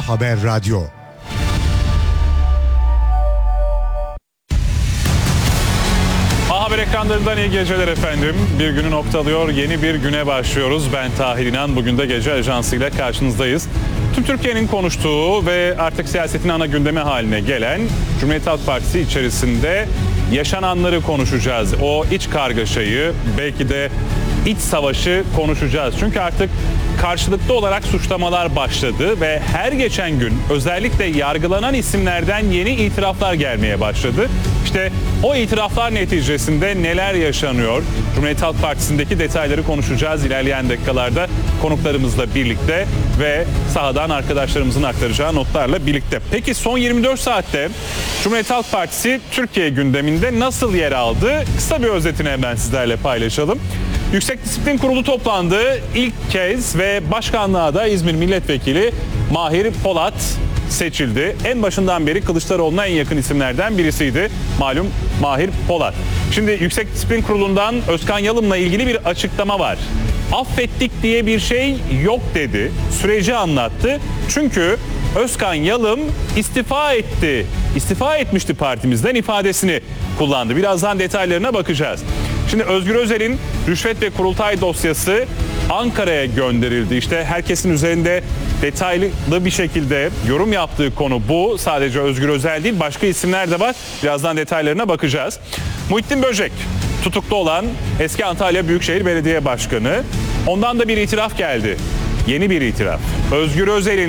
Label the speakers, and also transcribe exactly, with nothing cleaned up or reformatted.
Speaker 1: Haber Radyo.
Speaker 2: A Haber ekranlarından iyi geceler efendim. Bir günü noktalıyor, yeni bir güne başlıyoruz. Ben Tahir İnan, bugün de gece ajansıyla karşınızdayız. Tüm Türkiye'nin konuştuğu ve artık siyasetin ana gündemi haline gelen Cumhuriyet Halk Partisi içerisinde yaşananları konuşacağız. O iç kargaşayı, belki de iç savaşı konuşacağız. Çünkü artık karşılıklı olarak suçlamalar başladı ve her geçen gün özellikle yargılanan isimlerden yeni itiraflar gelmeye başladı. İşte o itiraflar neticesinde neler yaşanıyor? Cumhuriyet Halk Partisi'ndeki detayları konuşacağız ilerleyen dakikalarda konuklarımızla birlikte ve sahadan arkadaşlarımızın aktaracağı notlarla birlikte. Peki son yirmi dört saatte Cumhuriyet Halk Partisi Türkiye gündeminde nasıl yer aldı? Kısa bir özetini hemen sizlerle paylaşalım. Yüksek Disiplin Kurulu toplandı. İlk kez ve başkanlığa da İzmir Milletvekili Mahir Polat seçildi. En başından beri Kılıçdaroğlu'na en yakın isimlerden birisiydi malum Mahir Polat. Şimdi Yüksek Disiplin Kurulu'ndan Özkan Yalım'la ilgili bir açıklama var. Affettik diye bir şey yok dedi. Süreci anlattı. Çünkü Özkan Yalım istifa etti. İstifa etmişti partimizden ifadesini kullandı. Birazdan detaylarına bakacağız. Şimdi Özgür Özel'in rüşvet ve kurultay dosyası Ankara'ya gönderildi. İşte herkesin üzerinde detaylı bir şekilde yorum yaptığı konu bu. Sadece Özgür Özel değil, başka isimler de var. Birazdan detaylarına bakacağız. Muhittin Böcek, tutuklu olan eski Antalya Büyükşehir Belediye Başkanı. Ondan da bir itiraf geldi. Yeni bir itiraf. Özgür Özel'in